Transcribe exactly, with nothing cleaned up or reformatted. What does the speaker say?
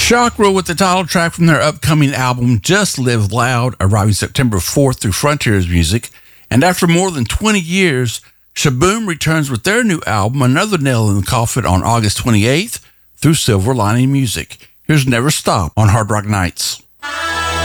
Chakra with the title track from their upcoming album Just Live Loud, arriving September fourth through Frontiers Music. And after more than twenty years, Shaboom returns with their new album, Another Nail in the Coffin, on August twenty-eighth through Silver Lining Music. Here's Never Stop on Hard Rock Nights.